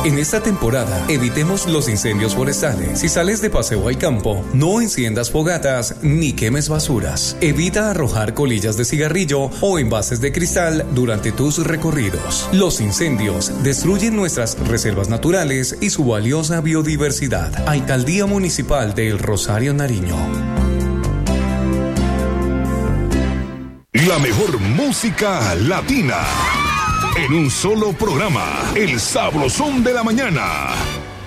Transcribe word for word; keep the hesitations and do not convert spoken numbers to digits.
En esta temporada, evitemos los incendios forestales. Si sales de paseo al campo, no enciendas fogatas ni quemes basuras. Evita arrojar colillas de cigarrillo o envases de cristal durante tus recorridos. Los incendios destruyen nuestras reservas naturales y su valiosa biodiversidad. Alcaldía Municipal de El Rosario, Nariño. La mejor música latina en un solo programa, El Sabrosón de la Mañana.